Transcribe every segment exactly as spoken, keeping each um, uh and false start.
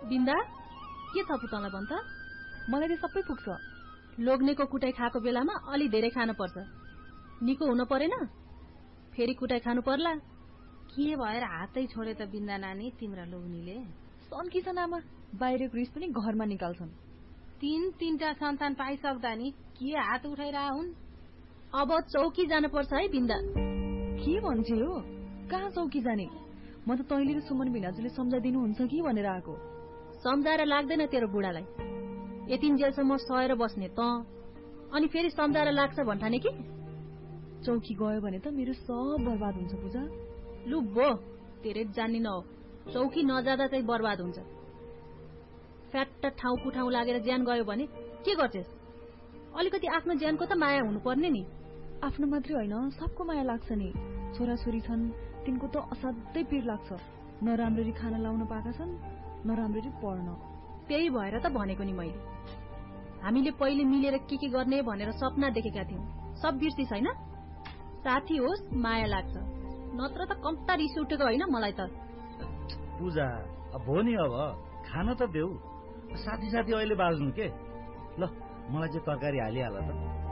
बिन्दा के छ पुतला भन् त? मलाई त सबै पुग्छ। लोग्नेको कुटाई खाएको बेलामा अलि धेरै खानु पर्छ। निको हुन परेन? फेरि कुटाई खानु पर्ला। के भएर हातै छोडे त बिन्दा नानी तिम्रा लोग्नीले? सन्की छन् आमा, बाहिरको रिस पनि घरमा निकाल्छन्। तीन तीनटा सन्तान पाइसक्दा नि के हात उठाइरह हुन्? अब चौकी जानुपर्छ है बिन्दा। के भन्छे हो? कहाँ चौकी जाने? म त तैँले र सुमन भिनाजुले सम्झाइदिनुहुन्छ कि भनेर आएको। सम्झाएर लाग्दैन तेरो बुढालाई। यतिन्जेलसम्म सहेर बस्ने त अनि फेरि सम्झाएर लाग्छ भन्ठाने कि? चौकी गयो भने त मेरो सब बर्बाद हुन्छ पूजा। लु बो, तेरे जान्नी न हो। चौकी नजाँदा चाहिँ बर्बाद हुन्छ। फ्याट्ट ठाउँ कुठाउँ लागेर ज्यान गयो भने के गर्छेस्? अलिकति आफ्नो ज्यानको त माया हुनुपर्ने नि। आफ्नो मात्रै होइन, सबको माया लाग्छ नि। छोराछोरी छन्, तिनको त असाध्यै पीर लाग्छ। न राम्ररी खाना लाउन पाएका छन्, न राम्ररी पढ्न। त्यही भएर त भनेको नि मैले, हामीले पहिले मिलेर के के गर्ने भनेर सपना देखेका थियौं। सब बिर्सी छैन? साथी होस् माया लाग्छ, नत्र त कम्ता रिस उठेको होइन मलाई त। पूजा भो नि, अब खान त देऊ। साथी साथी अहिले बाज्नु के? ल मलाई चाहिँ तरकारी हालिहाल त।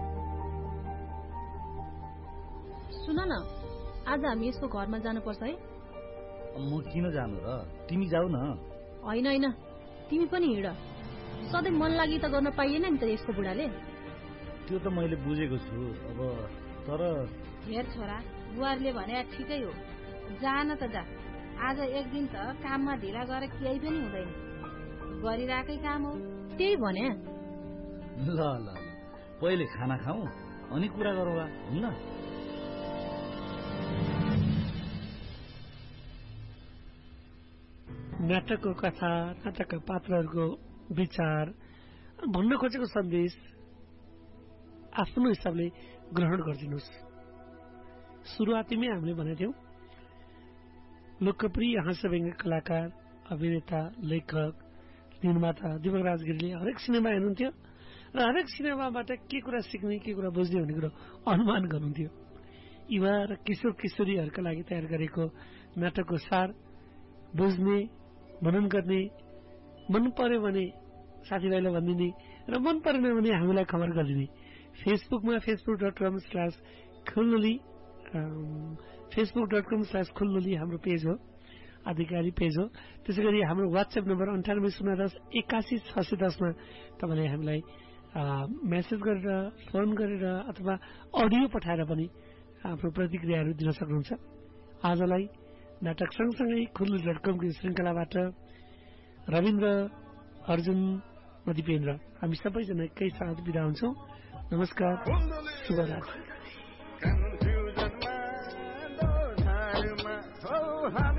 सुन न, आज हामी यसको घरमा जानुपर्छ है। म किन जानु र? तिमी जाऊ न। होइन होइन, तिमी पनि हिँड। सधैँ मन लागि त गर्न पाइएन नि त यसको बुढाले। त्यो त मैले बुझेको छु, अब तर हेर छोरा, बुहारले भने ठिकै हो, जान त जा। आज एक दिन त काममा ढिला गरेर केही पनि हुँदैन, गरिरहेकै काम हो। त्यही भने। ल ल पहिले खाना खाऊ अनि कुरा गरौँला, हुन्न? नाटकको कथा, नाटकका पात्रहरूको विचार, भन्न खोजेको सन्देश आफ्नो हिसाबले ग्रहण गरिदिनुहोस्। सुरुवातीमै हामीले भनेको थियौं लोकप्रिय हाँस्यव्यङ्ग्य कलाकार, अभिनेता, लेखक, निर्माता दिपक राजगिरीले हरेक सिनेमा हेर्नुहुन्थ्यो र हरेक सिनेमाबाट के कुरा सिक्ने, के कुरा बुझ्ने भन्ने कुरो अनुमान गर्नुहुन्थ्यो। युवा र किशोर किशोरीहरूका लागि तयार गरेको नाटकको सार बुझ्ने, मनन गर्ने, मन पर्यो भने साथीभाइलाई भनिदिने र मन परेन भने हामीलाई खबर गरिदिने। फेसबुकमा Facebook dot com slash खुल्लोली Facebook dot com slash खुल्लोली हाम्रो पेज हो, आधिकारिक पेज हो। त्यसै गरी हाम्रो वाट्सएप नम्बर अन्ठानब्बे शून्य दस एकासी छ सय दसमा तपाईँले हामीलाई मेसेज गरेर, फोन गरेर अथवा अडियो पठाएर पनि आफ्नो प्रतिक्रियाहरू दिन सक्नुहुन्छ। आजलाई नाटक सँगसँगै खुल्लु डट कमको श्रृङ्खलाबाट रविन्द्र, अर्जुन, दिपेन्द्र हामी सबैजना एकै साथ बिदा हुन्छौँ। नमस्कार, शुभरात्रि।